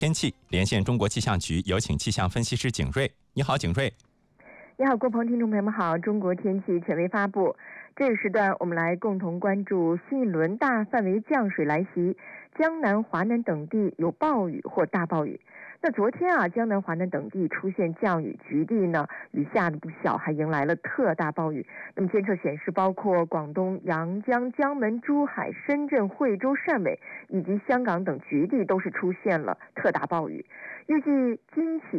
天气连线中国气象局，有请气象分析师景瑞。你好，景瑞。 你好，郭鹏，听众朋友们好。中国天气权威发布，这个时段我们来共同关注新一轮大范围降水来袭，江南、华南等地有暴雨或大暴雨。那昨天江南、华南等地出现降雨，局地呢雨下的不小，还迎来了特大暴雨。那么监测显示，包括广东阳江、江门、珠海、深圳、惠州、汕尾以及香港等局地都是出现了特大暴雨。预计今起